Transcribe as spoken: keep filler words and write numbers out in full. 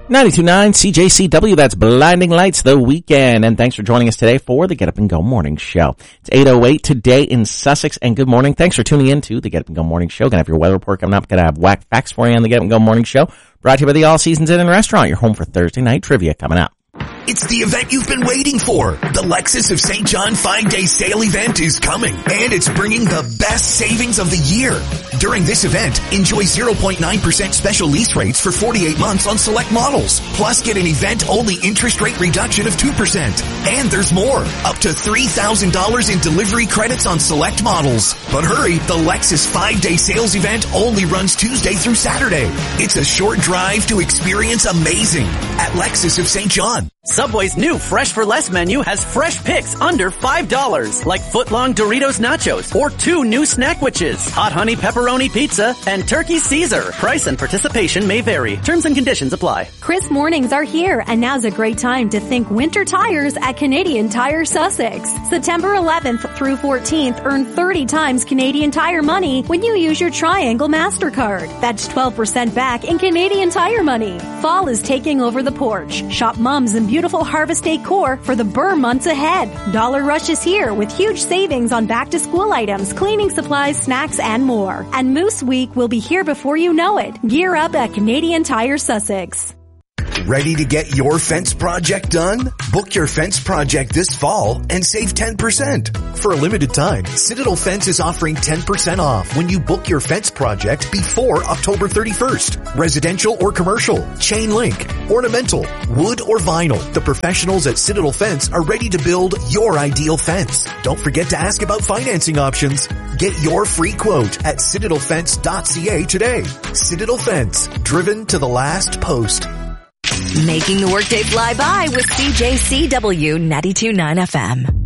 ninety-two point nine C J C W, that's Blinding Lights, the weekend. And thanks for joining us today for the Get Up and Go Morning Show. It's eight oh eight today in Sussex, and good morning. Thanks for tuning in to the Get Up and Go Morning Show. Gonna have your weather report coming up. Gonna have whack facts for you on the Get Up and Go Morning Show. Brought to you by the All Seasons Inn and Restaurant, your home for Thursday night trivia coming up. It's the event you've been waiting for. The Lexus of Saint John five-day sale event is coming, and it's bringing the best savings of the year. During this event, enjoy zero point nine percent special lease rates for forty-eight months on select models. Plus, get an event-only interest rate reduction of two percent. And there's more. Up to three thousand dollars in delivery credits on select models. But hurry, the Lexus five-day sales event only runs Tuesday through Saturday. It's a short drive to experience amazing at Lexus of Saint John. Subway's new Fresh for Less menu has fresh picks under five dollars, like foot-long Doritos Nachos or two new Snackwitches, hot honey pepperoni pizza, and turkey Caesar. Price and participation may vary. Terms and conditions apply. Crisp mornings are here, and now's a great time to think winter tires at Canadian Tire Sussex. September eleventh through fourteenth, earn thirty times Canadian Tire money when you use your Triangle MasterCard. That's twelve percent back in Canadian Tire money. Fall is taking over the porch. Shop mums and beautiful harvest decor for the Burr months ahead. Dollar Rush is here with huge savings on back-to-school items, cleaning supplies, snacks, and more. And Moose Week will be here before you know it. Gear up at Canadian Tire Sussex. Ready to get your fence project done? Book your fence project this fall and save ten percent. For a limited time, Citadel Fence is offering ten percent off when you book your fence project before October thirty-first. Residential or commercial, chain link, ornamental, wood or vinyl. The professionals at Citadel Fence are ready to build your ideal fence. Don't forget to ask about financing options. Get your free quote at citadel fence dot c a today. Citadel Fence, driven to the last post. Making the workday fly by with C J C W ninety-two point nine F M.